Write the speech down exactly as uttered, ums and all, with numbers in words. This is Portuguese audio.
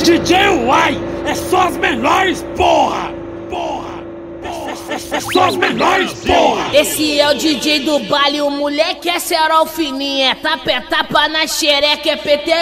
D J Uai é só as melhores, porra! Porra! É, é, é só as melhores, porra! Esse é o D J do baile, o moleque é cerol fininho, é tapa, é tapa na xereca, é P T